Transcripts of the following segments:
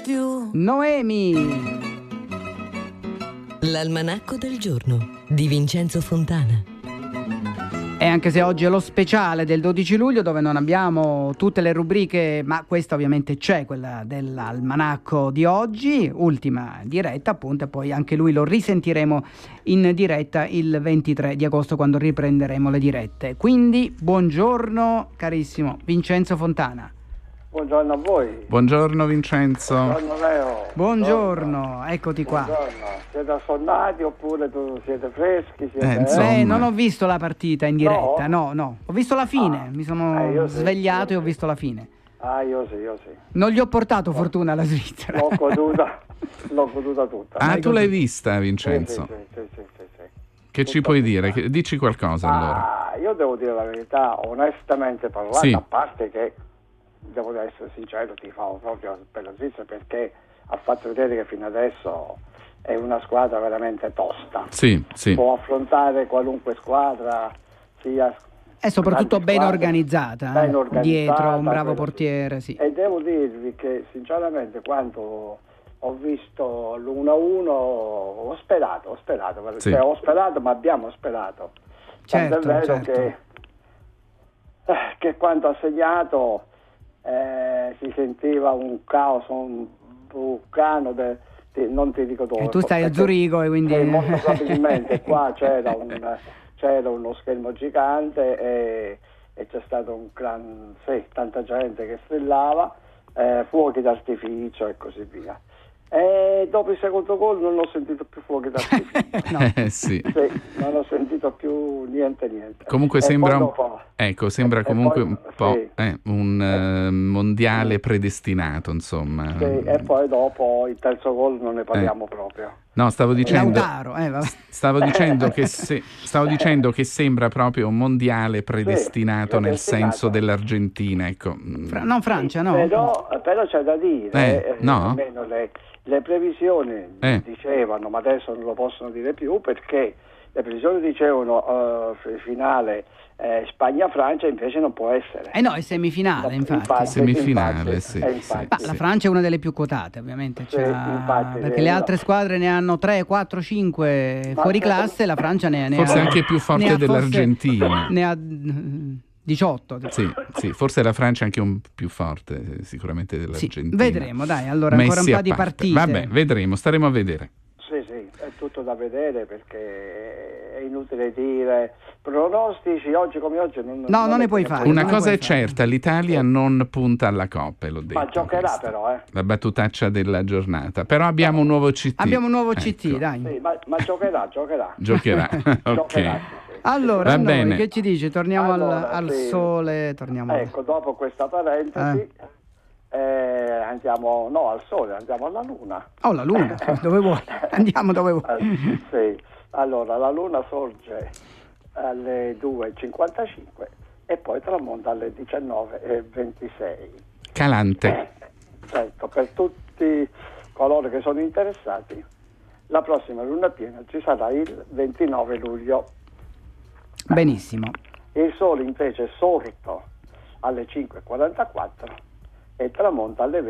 più. Noemi. L'almanacco del giorno di Vincenzo Fontana. E anche se oggi è lo speciale del 12 luglio dove non abbiamo tutte le rubriche, ma questa ovviamente c'è, quella dell'almanacco di oggi, ultima diretta appunto, e poi anche lui lo risentiremo in diretta il 23 di agosto quando riprenderemo le dirette. Quindi buongiorno carissimo Vincenzo Fontana. Buongiorno a voi. Buongiorno Vincenzo. Buongiorno Leo. Buongiorno, eccoti qua. Buongiorno. Siete affondati oppure siete freschi? Siete, non ho visto la partita in diretta, no. Ho visto la fine, mi sono io svegliato sì. E ho visto la fine. Io sì. Non gli ho portato fortuna alla Svizzera. L'ho goduta tutta. Tu l'hai vista, Vincenzo? Sì. Che ci puoi dire? Dici qualcosa allora. Io devo dire la verità, onestamente parlando, sì. A parte che devo essere sincero, ti fa proprio per la Svizzera perché ha fatto vedere che fino adesso è una squadra veramente tosta. Sì. Può affrontare qualunque squadra, sia è soprattutto ben organizzata, dietro un bravo portiere, sì. E devo dirvi che sinceramente quando ho visto l'1-1 ho sperato, sì. Cioè, ho sperato, ma abbiamo sperato. Certo, Tanto è vero certo. che quando ha segnato si sentiva un caos, un vulcano, non ti dico dove. E tu stai a Zurigo e quindi... molto probabilmente qua c'era uno schermo gigante e c'è stato tanta gente che strillava, fuochi d'artificio e così via. E dopo il secondo gol non ho sentito più fuochi d'artificio. Sì. Non ho sentito più niente. Comunque sembra comunque un po' sì. un mondiale predestinato, insomma. Sì, e poi dopo il terzo gol non ne parliamo proprio. No, stavo dicendo che sembra proprio un mondiale predestinato nel senso dell'Argentina, ecco. Non Francia, no? Però c'è da dire, no? almeno le previsioni dicevano, ma adesso non lo possono dire più perché le previsioni dicevano finale Spagna-Francia, invece non può essere. No, è semifinale, infatti. Semifinale, sì. Ma la Francia è una delle più quotate, ovviamente, perché le altre squadre ne hanno 3, 4, 5 fuori classe, la Francia ne ha... Forse anche più forte dell'Argentina. Ne ha 18. Sì, forse la Francia è anche un più forte, sicuramente dell'Argentina. Sì, vedremo, dai, allora ancora un po' di partite. Vabbè, vedremo, staremo a vedere. Sì, è tutto da vedere perché è inutile dire pronostici oggi come oggi. Non ne puoi fare. Una cosa è certa, l'Italia non punta alla Coppa, l'ho detto. Ma giocherà però, La battutaccia della giornata. Però abbiamo un nuovo CT. Abbiamo un nuovo CT, dai. Sì, ma giocherà. Giocherà, ok. Giocherà, sì. Allora, bene. Che ci dice? Torniamo al sole, torniamo. Ecco, dopo questa parentesi andiamo al sole, andiamo alla luna. La luna, dove vuoi? Andiamo dove vuoi. Sì, allora la luna sorge alle 2:55 e poi tramonta alle 19:26. Calante. Certo, per tutti coloro che sono interessati, la prossima luna piena ci sarà il 29 luglio. Benissimo. Il sole invece è sorto alle 5:44 e tramonta alle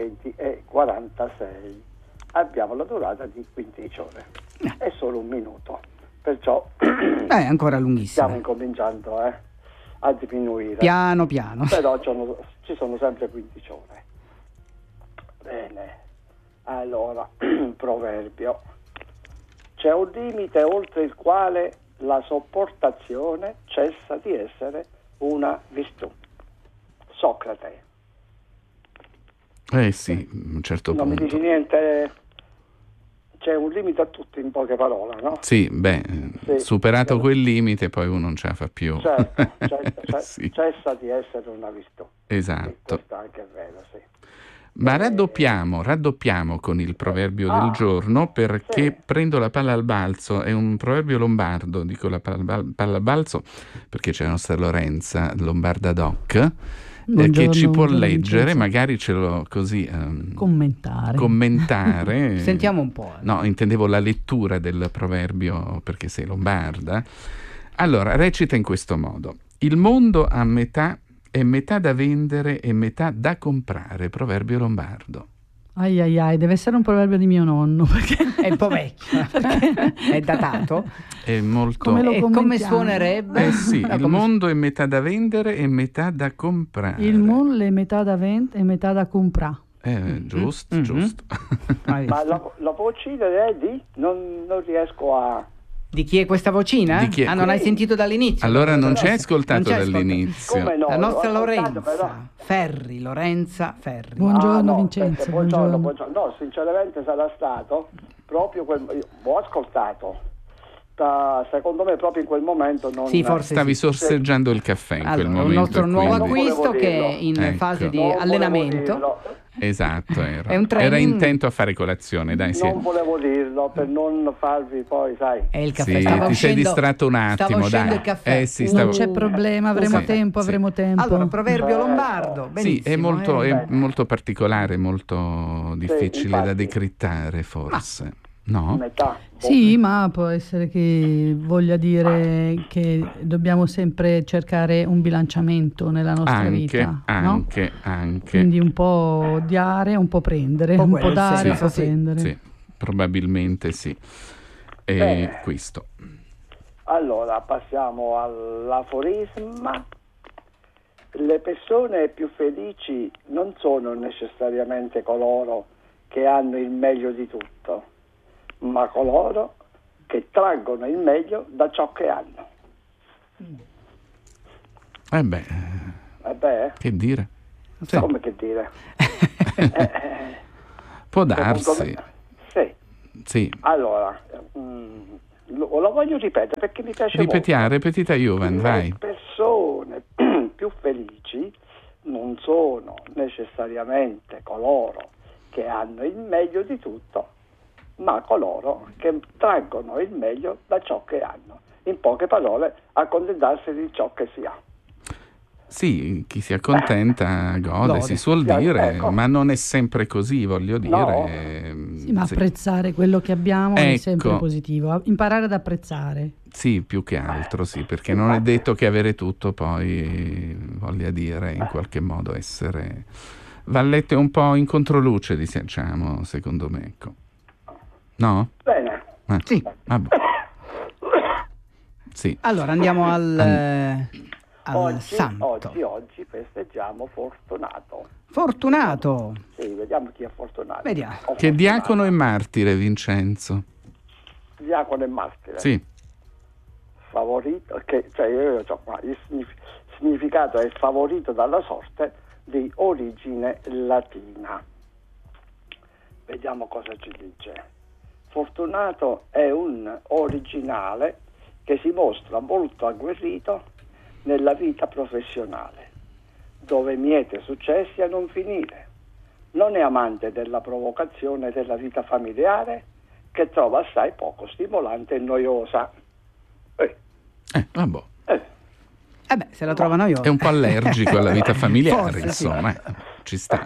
20:46. Abbiamo la durata di 15 ore. È solo un minuto, perciò è ancora lunghissimo. Stiamo incominciando a diminuire. Piano. Però ci sono sempre 15 ore. Bene. Allora, proverbio. C'è un limite oltre il quale la sopportazione cessa di essere una virtù. Socrate. Sì, a un certo Non punto. mi dici niente? C'è un limite a tutto, in poche parole, no? Sì, superato quel limite poi uno non ce la fa più. Certo, Sì. cessa di essere una virtù. Esatto. Questo anche è vero, sì. Ma raddoppiamo con il proverbio del giorno, perché prendo la palla al balzo, è un proverbio lombardo, dico la palla al balzo perché c'è la nostra Lorenza, lombarda doc, che ci può leggere, magari ce lo così commentare. Sentiamo un po'. No, intendevo la lettura del proverbio perché sei lombarda. Allora, recita in questo modo: il mondo a metà è metà da vendere e metà da comprare, proverbio lombardo. Ai ai ai, deve essere un proverbio di mio nonno, perché È un po' vecchio, è datato. È molto... Come lo E come commentiamo? suonerebbe? Eh sì, No, il come- mondo è metà da vendere e metà da comprare. Il mondo è metà da vendere e metà da comprare. Giusto, Mhm. giusto. Hai Ma visto? la vocina è di? Non riesco a... Di chi è questa vocina? Di chi è? Ah, non hai sentito dall'inizio? Allora non ci hai Non ascoltato ci hai ascoltato. dall'inizio. Come no? La nostra L'ho ascoltato, Lorenza però. Ferri, Lorenza Ferri. Buongiorno no, Vincenzo, aspetta, buongiorno. buongiorno. No, sinceramente sarà stato proprio io ho ascoltato. Secondo me proprio in quel momento non... Sì, forse Stavi sì. sorseggiando il caffè in quel Allora, momento. un nostro e nuovo quindi- acquisto Non volevo che è dirlo. in Ecco. fase di Non volevo allenamento. dirlo. Esatto, È un training. era intento a fare colazione, dai, sì. Non volevo dirlo per non farvi poi, sai... È il caffè. Sì, Stava ti sei uscendo- distratto un stava attimo, uscendo dai. il caffè. Sì, Non stavo... c'è problema, avremo Sì, tempo, sì. avremo tempo. Allora, proverbio Certo. lombardo. Sì, Benissimo, è molto particolare, molto difficile da infatti. decrittare, forse. No? Metà. Sì, ma può essere che voglia dire che dobbiamo sempre cercare un bilanciamento nella nostra vita, no? Anche. Quindi un po' dare, un po' prendere, Un po' un po' quello, dare, un sì, po' sì, prendere. Sì, probabilmente sì. E Bene. questo. Allora, passiamo all'aforisma. Le persone più felici non sono necessariamente coloro che hanno il meglio di tutto, ma coloro che traggono il meglio da ciò che hanno. Beh, Beh, che dire? Sì, come che dire? può Secondo darsi. me- Sì. Sì. Allora, lo voglio ripetere perché mi piace Ripetita Juven, molto. vai. Le persone più felici non sono necessariamente coloro che hanno il meglio di tutto, ma coloro che traggono il meglio da ciò che hanno. In poche parole, accontentarsi di ciò che si ha. Sì, chi si accontenta gode, Gode. si suol Sì, dire, ecco. ma non è sempre così, voglio dire. No. Sì, ma Sì. apprezzare quello che abbiamo è Ecco. sempre positivo. Imparare ad apprezzare. Sì, più che altro, sì, perché non è detto che avere tutto poi voglia dire in qualche modo essere... Va letto un po' in controluce, diciamo, secondo me, ecco. No? Bene. Sì. Vabbè. Sì. Allora andiamo al santo. Oggi festeggiamo Fortunato. Fortunato. Sì, vediamo chi è Fortunato. Vediamo. Che diacono e martire, Vincenzo. Diacono e martire. Sì. Favorito, cioè io ho qua, il significato è favorito dalla sorte di origine latina. Vediamo cosa ci dice. Fortunato è un originale che si mostra molto agguerrito nella vita professionale, dove miete successi a non finire. Non è amante della provocazione della vita familiare, che trova assai poco stimolante e noiosa. Vabbè. Se la trovano io. È un po' allergico alla vita familiare, Forse sì. insomma, ci sta.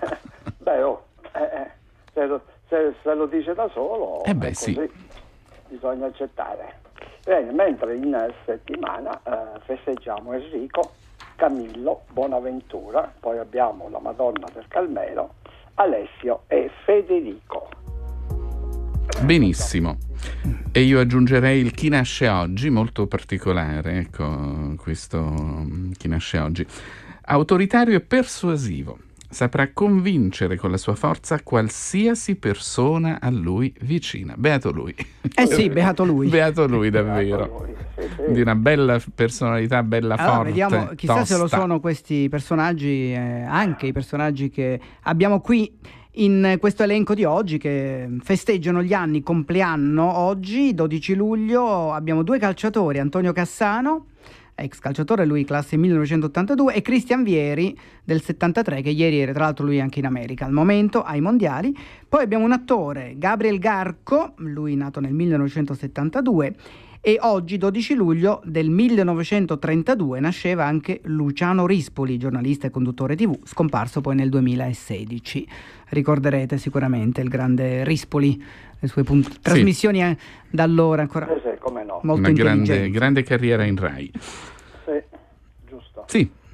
Se lo dice da solo, Eh beh, è sì. così, bisogna accettare. Bene, mentre in settimana festeggiamo Enrico, Camillo, Bonaventura, poi abbiamo la Madonna del Carmelo, Alessio e Federico. Benissimo. E io aggiungerei il chi nasce oggi, molto particolare, ecco, questo chi nasce oggi. Autoritario e persuasivo. Saprà convincere con la sua forza qualsiasi persona a lui vicina. Beato lui. Eh sì, beato lui. Beato lui, davvero. Sì. Di una bella personalità, bella Allora, forte, vediamo, chissà se lo tosta. sono questi personaggi, anche i personaggi che abbiamo qui in questo elenco di oggi, che festeggiano gli anni, compleanno oggi, 12 luglio, abbiamo due calciatori, Antonio Cassano, ex calciatore, lui classe 1982, e Christian Vieri del 73, che ieri era, tra l'altro lui anche in America al momento, ai mondiali. Poi abbiamo un attore, Gabriel Garco, lui nato nel 1972, e oggi 12 luglio del 1932 nasceva anche Luciano Rispoli, giornalista e conduttore TV, scomparso poi nel 2016. Ricorderete sicuramente il grande Rispoli, le sue trasmissioni da allora ancora Sì, come no. molto Una intelligenti. grande carriera in Rai. Sì, giusto. Sì,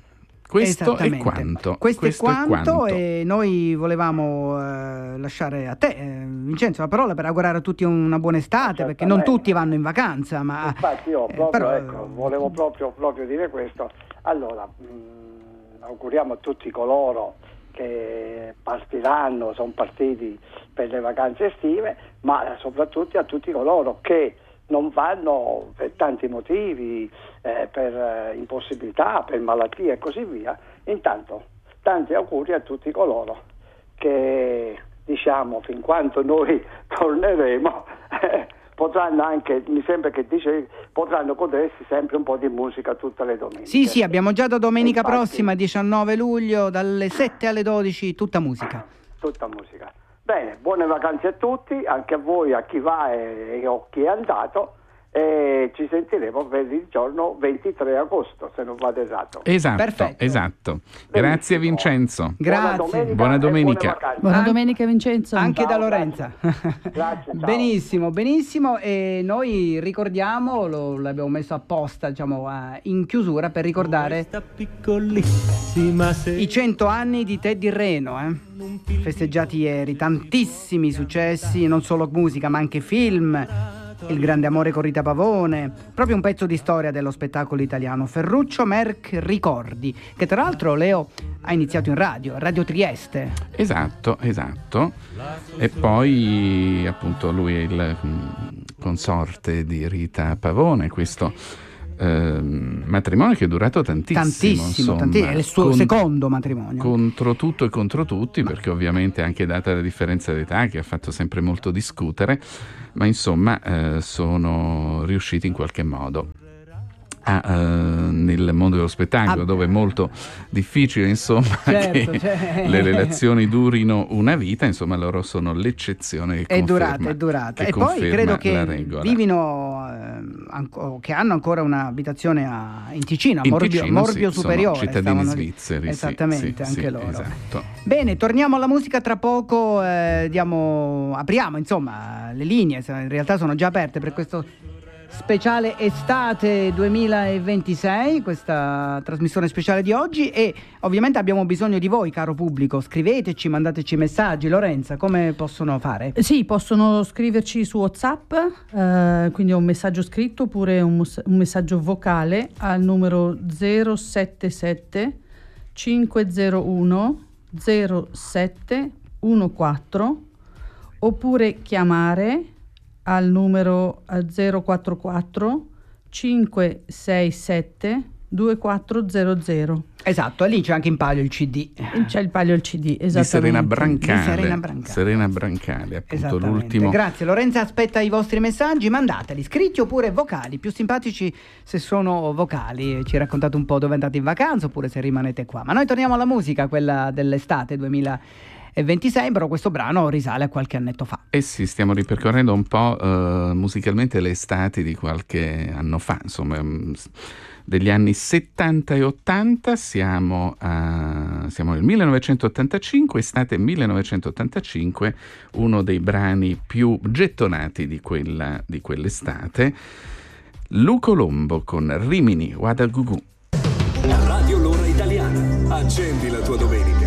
Questo è quanto. Questo è quanto, e noi volevamo lasciare a te, Vincenzo, la parola per augurare a tutti una buona estate, perché non tutti vanno in vacanza. Ma infatti io proprio, volevo proprio dire questo. Allora, auguriamo a tutti coloro che partiranno, sono partiti per le vacanze estive, ma soprattutto a tutti coloro che non vanno per tanti motivi, per impossibilità, per malattie e così via. Intanto tanti auguri a tutti coloro che, diciamo, fin quando noi torneremo potranno anche, mi sembra che dice, potranno godersi sempre un po' di musica tutte le domeniche. Sì, abbiamo già da domenica prossima, 19 luglio, dalle 7 alle 12, tutta musica. Tutta musica. Bene, buone vacanze a tutti, anche a voi, a chi va e a chi è andato, e ci sentiremo per il giorno 23 agosto, se non vado esatto. Perfetto. Grazie Vincenzo. Grazie. Buona domenica. Buona domenica Vincenzo. Anche ciao, da Lorenza. Grazie, ciao. Benissimo, e noi ricordiamo, l'abbiamo messo apposta, diciamo, in chiusura per ricordare i 100 anni di Teddy Reno, festeggiati ieri, tantissimi successi, non solo musica ma anche film, Il grande amore con Rita Pavone, proprio un pezzo di storia dello spettacolo italiano. Ferruccio Merck Ricordi, che tra l'altro Leo ha iniziato in Radio Trieste. Esatto. E poi appunto lui è il consorte di Rita Pavone, questo matrimonio che è durato tantissimo, è il suo secondo matrimonio. Contro tutto e contro tutti, perché ovviamente anche data la differenza d'età che ha fatto sempre molto discutere, ma insomma sono riusciti in qualche modo nel mondo dello spettacolo, dove è molto difficile, insomma, che le relazioni durino una vita, insomma loro sono l'eccezione che conferma, è durata. Che e poi credo che vivino che hanno ancora un'abitazione in Ticino, a Morbio Superiore, sono cittadini svizzeri. Esattamente, sì, anche loro. Esatto. Bene, torniamo alla musica tra poco, apriamo insomma le linee, in realtà sono già aperte per questo speciale estate 2026, questa trasmissione speciale di oggi, e ovviamente abbiamo bisogno di voi, caro pubblico. Scriveteci, mandateci messaggi. Lorenza, come possono fare? Sì, possono scriverci su WhatsApp, quindi un messaggio scritto oppure un messaggio vocale al numero 077 501 0714, oppure chiamare al numero 044 567 2400. Esatto, e lì c'è anche in palio il CD. C'è il palio il CD, esattamente. Di Serena Brancale, appunto l'ultimo. Grazie, Lorenza aspetta i vostri messaggi, mandateli scritti oppure vocali, più simpatici se sono vocali. Ci raccontate un po' dove andate in vacanza oppure se rimanete qua. Ma noi torniamo alla musica, quella dell'estate 2026, però questo brano risale a qualche annetto fa. Sì, stiamo ripercorrendo un po' musicalmente le estati di qualche anno fa, insomma degli anni 70 e 80, siamo nel 1985, estate 1985, uno dei brani più gettonati di quell'estate, Luco Lombo con Rimini Wadagugu. Radio L'Ora Italiana, accendi la tua domenica.